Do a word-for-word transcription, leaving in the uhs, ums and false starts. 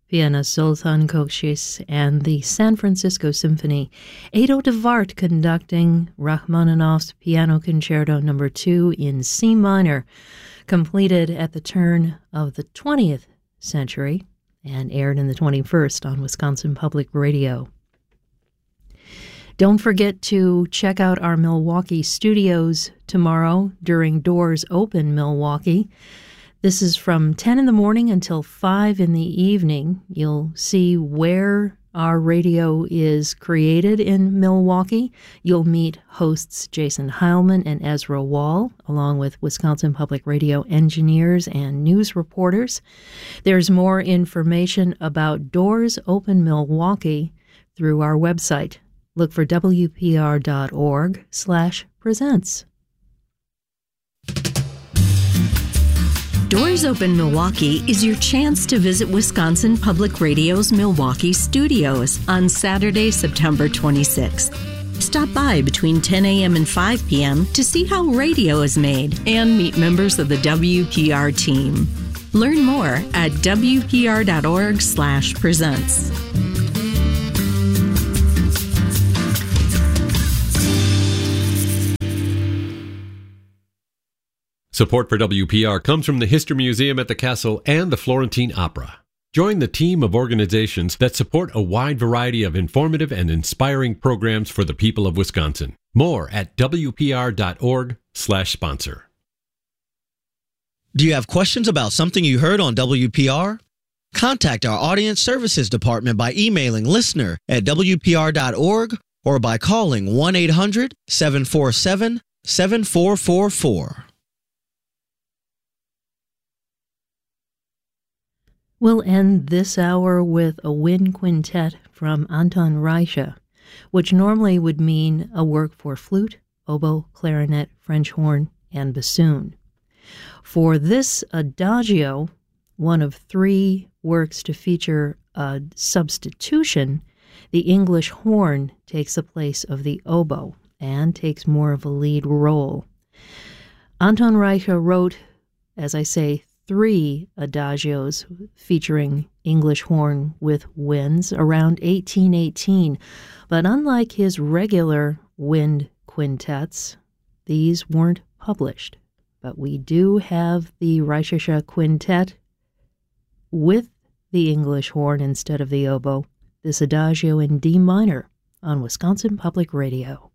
Vienna Zoltan Kocsis, and the San Francisco Symphony. Edo de Wart conducting Rachmaninoff's Piano Concerto Number two in C minor, completed at the turn of the twentieth century and aired in the twenty-first on Wisconsin Public Radio. Don't forget to check out our Milwaukee studios tomorrow during Doors Open Milwaukee. This is from ten in the morning until five in the evening. You'll see where our radio is created in Milwaukee. You'll meet hosts Jason Heilman and Ezra Wall, along with Wisconsin Public Radio engineers and news reporters. There's more information about Doors Open Milwaukee through our website. Look for W P R dot org slash presents. Doors Open Milwaukee is your chance to visit Wisconsin Public Radio's Milwaukee studios on Saturday, September twenty-sixth. Stop by between ten a.m. and five p.m. to see how radio is made and meet members of the W P R team. Learn more at W P R dot org slash presents. Support for W P R comes from the History Museum at the Castle and the Florentine Opera. Join the team of organizations that support a wide variety of informative and inspiring programs for the people of Wisconsin. More at W P R dot org slash sponsor. Do you have questions about something you heard on W P R? Contact our Audience Services Department by emailing listener at W P R dot org or by calling one eight hundred seven four seven seven four four four. We'll end this hour with a wind quintet from Anton Reicha, which normally would mean a work for flute, oboe, clarinet, French horn, and bassoon. For this adagio, one of three works to feature a substitution, the English horn takes the place of the oboe and takes more of a lead role. Anton Reicha wrote, as I say, three adagios featuring English horn with winds around eighteen eighteen, but unlike his regular wind quintets, these weren't published. But we do have the Reichische Quintet with the English horn instead of the oboe, this adagio in D minor on Wisconsin Public Radio.